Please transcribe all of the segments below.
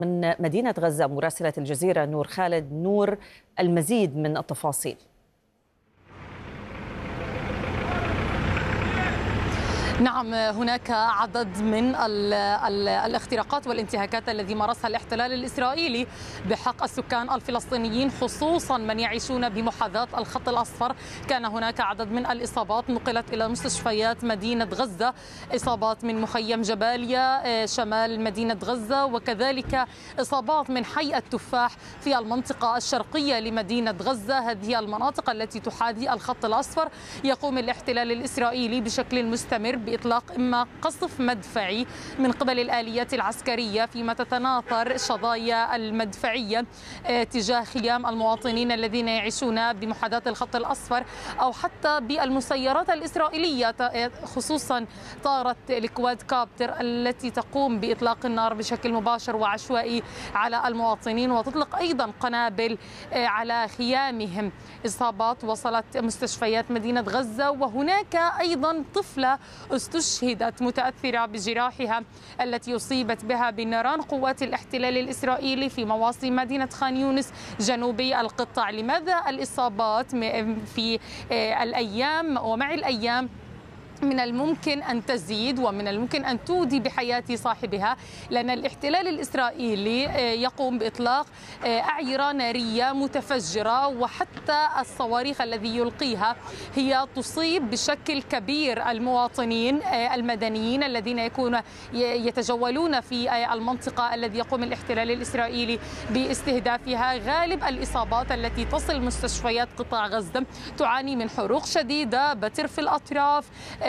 من مدينة غزة مراسلة الجزيرة نور خالد. نور، المزيد من التفاصيل. نعم، هناك عدد من الاختراقات والانتهاكات الذي مارسها الاحتلال الإسرائيلي بحق السكان الفلسطينيين، خصوصا من يعيشون بمحاذاة الخط الأصفر. كان هناك عدد من الإصابات نقلت إلى مستشفيات مدينة غزة، إصابات من مخيم جباليا شمال مدينة غزة، وكذلك إصابات من حي التفاح في المنطقة الشرقية لمدينة غزة. هذه المناطق التي تحاذي الخط الأصفر. يقوم الاحتلال الإسرائيلي بشكل مستمر بإطلاق إما قصف مدفعي من قبل الآليات العسكرية، فيما تتناثر شظايا المدفعية تجاه خيام المواطنين الذين يعيشون بمحاذاة الخط الأصفر، أو حتى بالمسيرات الإسرائيلية، خصوصا طائرة الكواد كابتر التي تقوم بإطلاق النار بشكل مباشر وعشوائي على المواطنين، وتطلق أيضا قنابل على خيامهم. إصابات وصلت مستشفيات مدينة غزة، وهناك أيضا طفلة استشهدت متأثرة بجراحها التي أصيبت بها بنيران قوات الاحتلال الإسرائيلي في مواصي مدينة خان يونس جنوبي القطاع. لماذا الإصابات في الأيام ومع الأيام من الممكن أن تزيد ومن الممكن أن تودي بحياة صاحبها؟ لأن الاحتلال الإسرائيلي يقوم بإطلاق أعيرة نارية متفجرة، وحتى الصواريخ الذي يلقيها هي تصيب بشكل كبير المواطنين المدنيين الذين يتجولون في المنطقة الذي يقوم الاحتلال الإسرائيلي باستهدافها. غالب الإصابات التي تصل مستشفيات قطاع غزة تعاني من حروق شديدة، بتر في الأطراف،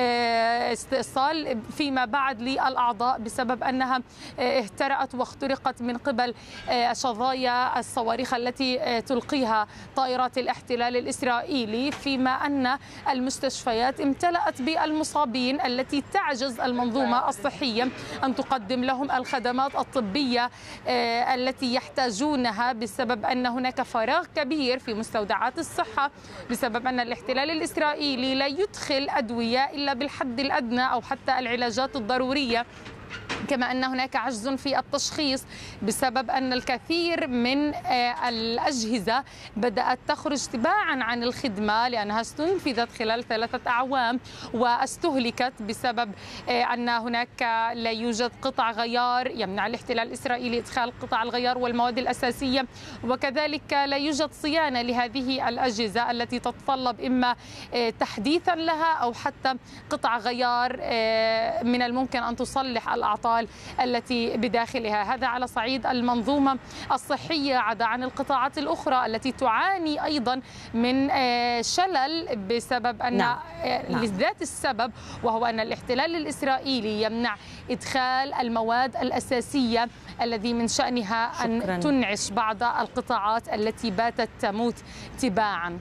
استئصال فيما بعد للأعضاء بسبب أنها اهترأت واخترقت من قبل شظايا الصواريخ التي تلقيها طائرات الاحتلال الإسرائيلي، فيما أن المستشفيات امتلأت بالمصابين التي تعجز المنظومة الصحية أن تقدم لهم الخدمات الطبية التي يحتاجونها، بسبب أن هناك فراغ كبير في مستودعات الصحة، بسبب أن الاحتلال الإسرائيلي لا يدخل أدوية إلا بالحد الأدنى أو حتى العلاجات الضرورية، كما أن هناك عجز في التشخيص بسبب أن الكثير من الأجهزة بدأت تخرج تباعا عن الخدمة لأنها استنفذت خلال 3 أعوام واستهلكت بسبب أن هناك لا يوجد قطع غيار. يمنع الاحتلال الإسرائيلي إدخال قطع الغيار والمواد الأساسية، وكذلك لا يوجد صيانة لهذه الأجهزة التي تتطلب إما تحديثا لها أو حتى قطع غيار من الممكن أن تصلح الأعطال التي بداخلها. هذا على صعيد المنظومة الصحية، عدا عن القطاعات الأخرى التي تعاني أيضا من شلل بسبب أن لذات السبب، وهو أن الاحتلال الإسرائيلي يمنع إدخال المواد الأساسية الذي من شأنها أن تنعش بعض القطاعات التي باتت تموت تباعا.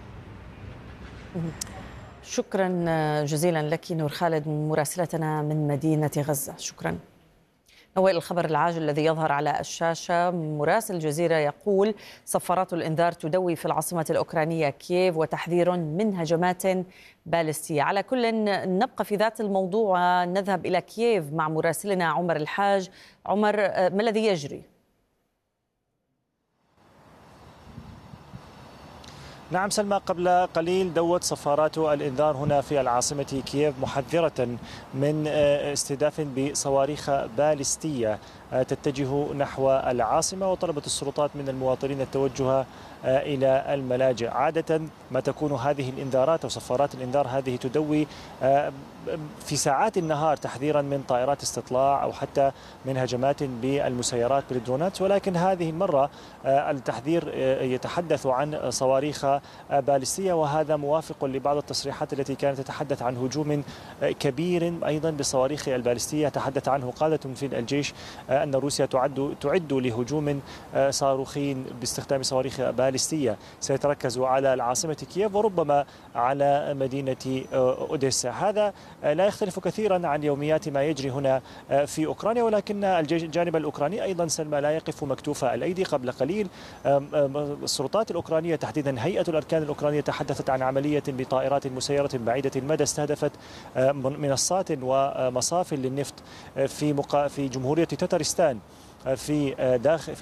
شكرا جزيلا لك نور خالد مراسلتنا من مدينة غزة. شكرا. نوال، الخبر العاجل الذي يظهر على الشاشة، مراسل الجزيرة يقول صفارات الإنذار تدوي في العاصمة الأوكرانية كييف وتحذير من هجمات باليستية. على كل نبقى في ذات الموضوع، نذهب إلى كييف مع مراسلنا عمر الحاج. عمر، ما الذي يجري؟ نعم سلمى، قبل قليل دوت صفارات الإنذار هنا في العاصمة كييف محذرة من استهداف بصواريخ باليستية تتجه نحو العاصمة، وطلبت السلطات من المواطنين التوجه إلى الملاجئ. عادة ما تكون هذه الإنذارات أو صفارات الإنذار هذه تدوي في ساعات النهار تحذيرا من طائرات استطلاع أو حتى من هجمات بالمسيرات بالدرونات، ولكن هذه المرة التحذير يتحدث عن صواريخ باليستية، وهذا موافق لبعض التصريحات التي كانت تتحدث عن هجوم كبير أيضا بالصواريخ الباليستية. تحدث عنه قادة في الجيش أن روسيا تعد لهجوم صاروخي باستخدام صواريخ باليستية سيتركز على العاصمة كييف وربما على مدينة أوديسا. هذا لا يختلف كثيرا عن يوميات ما يجري هنا في أوكرانيا، ولكن الجانب الأوكراني أيضا سلمى لا يقف مكتوف الأيدي. قبل قليل السلطات الأوكرانية تحديدا هيئة الأركان الأوكرانية تحدثت عن عملية بطائرات مسيرة بعيدة المدى استهدفت منصات ومصافي للنفط في جمهورية تترستان في